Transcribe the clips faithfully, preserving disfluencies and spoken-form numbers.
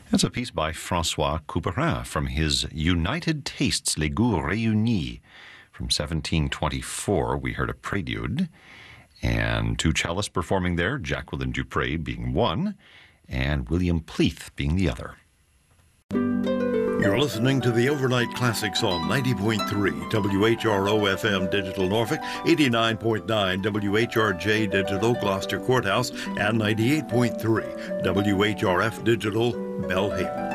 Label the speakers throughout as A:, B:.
A: That's a piece by François Couperin from his United Tastes, Les Goûts Réunis. From seventeen twenty-four, we heard a prelude, and two cellists performing there, Jacqueline Dupre being one, and William Pleath being the other.
B: You're listening to the Overnight Classics on ninety point three W H R O F M Digital Norfolk, eighty-nine point nine W H R J Digital Gloucester Courthouse, and ninety-eight point three W H R F Digital Belhaven.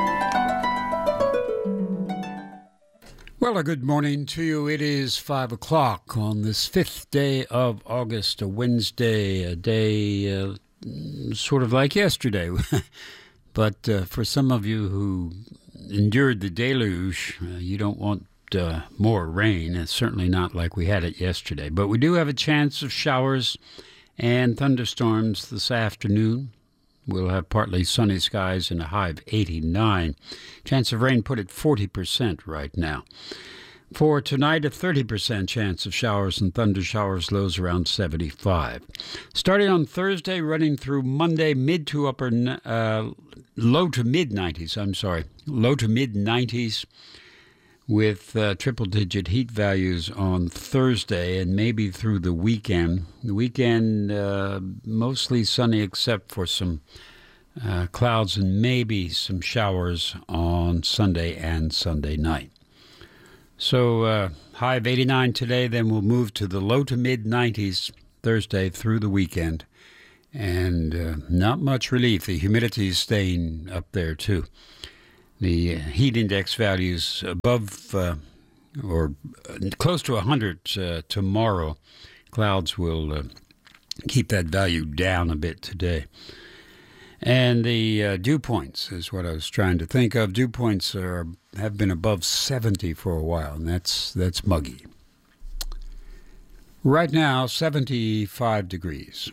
C: Well, a good morning to you. It is five o'clock on this fifth day of August, a Wednesday, a day uh, sort of like yesterday. But uh, for some of you who endured the deluge, uh, you don't want uh, more rain. It's certainly not like we had it yesterday. But we do have a chance of showers and thunderstorms this afternoon. We'll have partly sunny skies and a high of eighty-nine. Chance of rain put at forty percent right now. For tonight, a thirty percent chance of showers and thunder showers, lows around seventy-five. Starting on Thursday, running through Monday, mid to upper, uh, low to mid nineties, I'm sorry, low to mid nineties with uh, triple-digit heat values on Thursday and maybe through the weekend. The weekend, uh, mostly sunny except for some uh, clouds and maybe some showers on Sunday and Sunday night. So uh, high of eighty-nine today, then we'll move to the low to mid nineties Thursday through the weekend. And uh, not much relief. The humidity is staying up there too. The heat index values above uh, or close to one hundred uh, tomorrow. Clouds will uh, keep that value down a bit today. And the uh, dew points is what I was trying to think of. Dew points are have been above seventy for a while, and that's that's muggy. Right now, seventy-five degrees.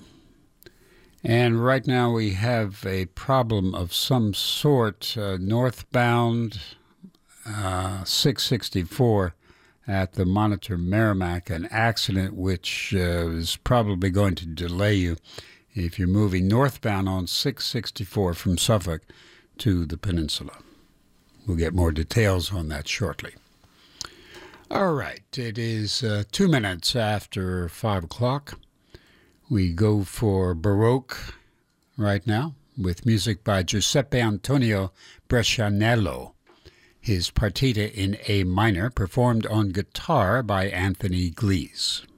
C: And right now we have a problem of some sort, uh, northbound uh, six sixty-four at the Monitor Merrimack, an accident which uh, is probably going to delay you if you're moving northbound on six sixty-four from Suffolk to the peninsula. We'll get more details on that shortly. All right, it is uh, two minutes after five o'clock. We go for Baroque right now with music by Giuseppe Antonio Brescianello. His partita in A minor performed on guitar by Anthony Glees.